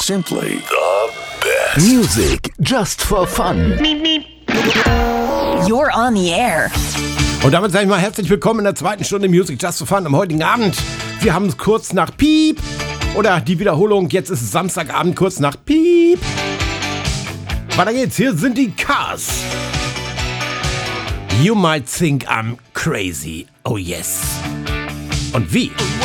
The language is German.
Simply the best. Music just for fun. You're on the air. Und damit sage ich mal herzlich willkommen in der zweiten Stunde Music Just for Fun am heutigen Abend. Wir haben es kurz nach Piep. Oder die Wiederholung, jetzt ist es Samstagabend kurz nach Piep. Weiter geht's, hier sind die Cars. You might think I'm crazy, oh yes. Und wie?